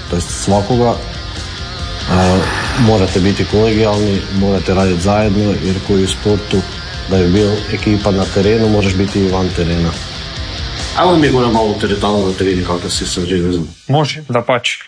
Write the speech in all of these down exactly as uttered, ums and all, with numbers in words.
to jest svakoga. A, morate biti kolegijalni, morate raditi zajedno, jer koji u sportu da je bil ekipa na terenu, možeš biti i van terena. Ajmo mi gore malo teretalo da te vidim kako si sa železom. Može, da pači.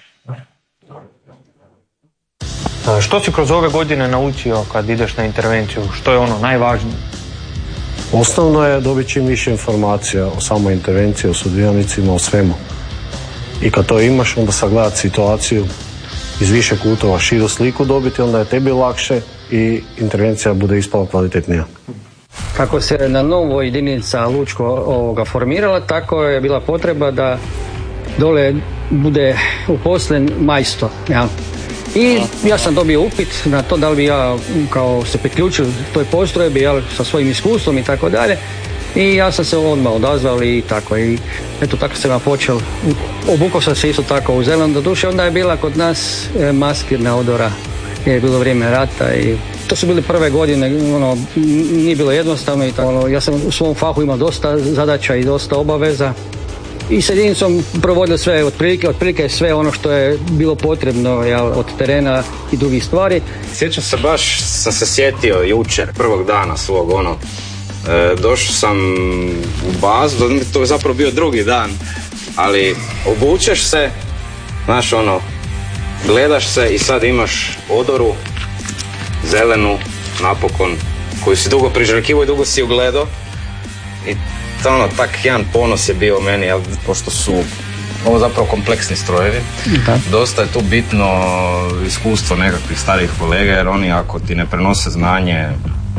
Što si kroz ove godine naučio kad ideš na intervenciju? Što je ono najvažnije? Osnovno je dobiti čim više informacija o samoj intervenciji, o sudionicima, o svemu. I kad to imaš, onda sagledati situaciju iz više kutova, širu sliku dobiti, onda je tebi lakše i intervencija bude ispala kvalitetnija. Kako se na novo jedinica Lučko ovoga formirala, tako je bila potreba da dole bude uposlen majstor. Ja. I ja sam dobio upit na to da li bi ja kao se priključio toj postrojbi, ja, sa svojim iskustvom i tako dalje. I ja sam se odmah odazvao i tako. I eto tako sam ja počeo. Obukao sam se isto tako u zelenu. Doduše onda je bila kod nas e, maskirna odora. Je bilo vrijeme rata i to su bile prve godine, ono, nije bilo jednostavno i tako. Ono, ja sam u svom fahu imao dosta zadaća i dosta obaveza. I s jedinicom provodio sve, otprilike, otprilike sve ono što je bilo potrebno, jel, od terena i drugih stvari. Sjećam se baš, sam se sjetio jučer, prvog dana svog, ono, e, došao sam u bazu, to je zapravo bio drugi dan, ali obučeš se, znaš, ono, gledaš se i sad imaš odoru, zelenu, napokon, koju si dugo priželjkivao i dugo si ugledao. I to ono, tak jedan ponos je bio meni, jel, pošto su ovo zapravo kompleksni strojevi. Da. Dosta je tu bitno iskustvo nekakvih starijih kolega, jer oni ako ti ne prenose znanje, e,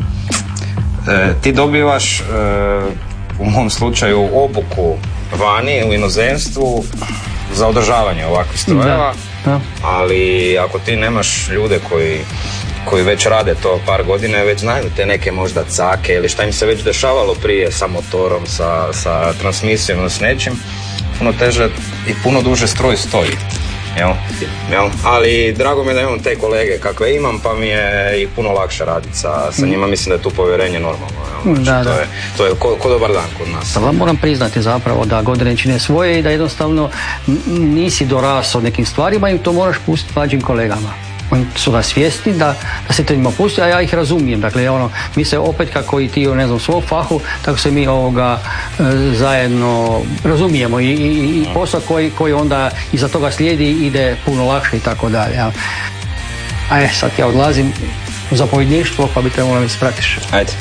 ti dobivaš e, u mom slučaju obuku vani u inozemstvu za održavanje ovakvih strojeva, da. Da. Ali ako ti nemaš ljude koji koji već rade to par godina, već znaju te neke možda cake ili šta im se već dešavalo prije sa motorom, sa, sa transmisijom ili s nečim, puno teže i puno duže stroj stoji. Jel? Jel? Ali drago mi je da imam te kolege kakve imam, pa mi je i puno lakše raditi sa, sa njima, mislim da je tu povjerenje normalno. Znači, da, da. To je, to je ko, ko dobar dan kod nas. Sada moram priznati zapravo da godine čine svoje i da jednostavno nisi dorasao nekim stvarima i to moraš pustiti mlađim kolegama. Oni su da svjesni da, da se to njima pusti, a ja ih razumijem. Dakle, ono, mi se opet kako i ti, ne znam, u svom fahu, tako se mi ovoga e, zajedno razumijemo i, i, i posao koji, koji onda iza toga slijedi ide puno lakše i tako dalje. Ja. A je, sad ja odlazim u zapovjedništvo, pa bi trebalo mi ispratiš. Ajde.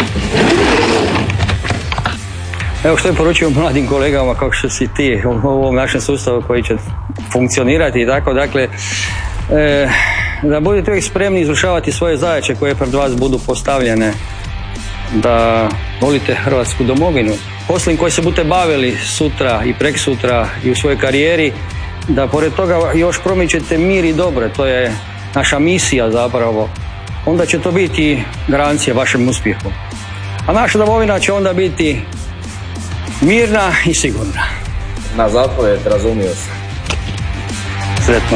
Evo što je poručio mladim kolegama kako što si ti u ovom našem sustavu koji će funkcionirati i tako, dakle, e, da budete uvijek spremni izvršavati svoje zadaće koje pred vas budu postavljene, da volite Hrvatsku domovinu. Poslom koji se budete bavili sutra i preksutra i u svojoj karijeri, da pored toga još promičete mir i dobro, to je naša misija zapravo, onda će to biti garancija vašem uspjehu. A naša domovina će onda biti mirna i sigurna. Na zapovjed, razumio se. Sretno.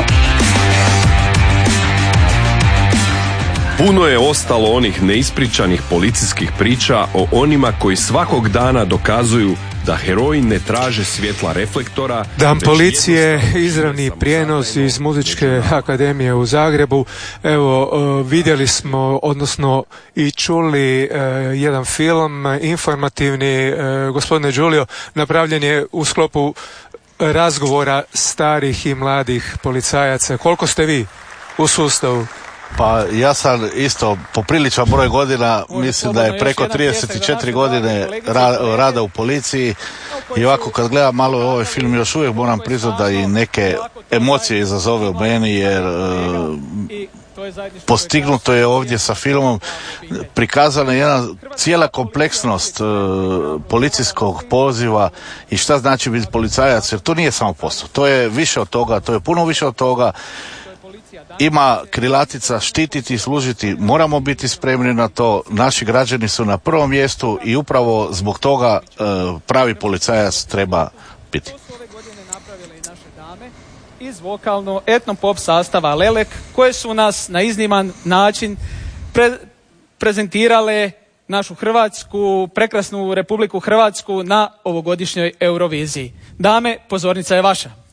Puno je ostalo onih neispričanih policijskih priča o onima koji svakog dana dokazuju da heroji ne traže svjetla reflektora. Dan policije, izravni prijenos iz Muzičke akademije u Zagrebu. Evo, vidjeli smo, odnosno i čuli jedan film informativni, gospodine Đulio, napravljen je u sklopu razgovora starih i mladih policajaca. Koliko ste vi u sustavu? Pa ja sam isto popriličan broj godina, mislim da je preko trideset četiri godine ra- rada u policiji i ovako kad gledam malo ovaj film još uvijek moram priznati da i neke emocije izazove u meni jer uh, postignuto je ovdje sa filmom, prikazana je jedna cijela kompleksnost uh, policijskog poziva i šta znači biti policajac, jer to nije samo posao, to je više od toga, to je puno više od toga. Ima krilatica štititi i služiti, moramo biti spremni na to, naši građani su na prvom mjestu i upravo zbog toga e, pravi policajac treba biti. Iz vokalno etnopop sastava Lelek, koje su nas na izniman način pre- prezentirale našu Hrvatsku, prekrasnu Republiku Hrvatsku na ovogodišnjoj Euroviziji. Dame, pozornica je vaša.